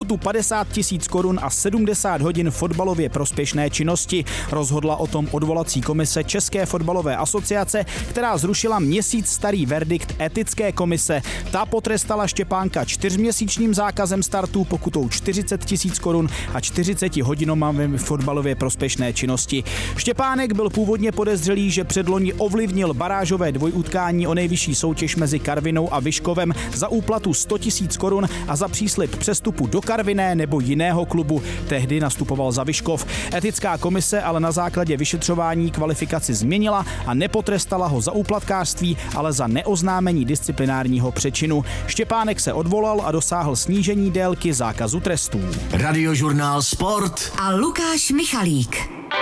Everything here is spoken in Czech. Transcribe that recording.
pokutu 50 000 korun a 70 hodin fotbalově prospěšné činnosti. Rozhodla o tom odvolací komise České fotbalové asociace, která zrušila měsíc starý verdikt etické komise. Ta potrestala Štěpánka 4měsíčním zákazem startu, pokutou 40 000 korun a 40 hodinami fotbalově prospěšné činnosti. Štěpánek byl původně podezřelý, že předloni ovlivnil barážové dvojutkání o nejvyšší soutěž mezi Karvinou a Vyškovem za úplatu 100 000 korun a za příslib přestupu do Karviné nebo jiného klubu. Tehdy nastupoval za Vyškov. Etická komise ale na základě vyšetřování kvalifikaci změnila a nepotrestala ho za úplatkářství, ale za neoznámení disciplinárního přečinu. Štěpánek se odvolal a dosáhl snížení délky zákazu trestů. Radiožurnál Sport a Lukáš Michalík.